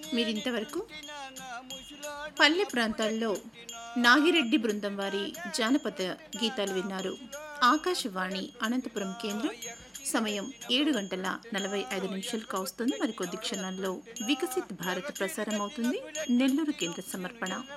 మీరింతవరకు పల్లె ప్రాంతాల్లో నాగిరెడ్డి బృందం వారి జానపద గీతాలు విన్నారు. ఆకాశవాణి అనంతపురం కేంద్రం. సమయం 7 గంటల 45 నిమిషాలు కావస్తుంది. మరికొద్ది క్షణాల్లో వికసిత్ భారత్ ప్రసారం అవుతుంది. నెల్లూరు కేంద్ర సమర్పణ.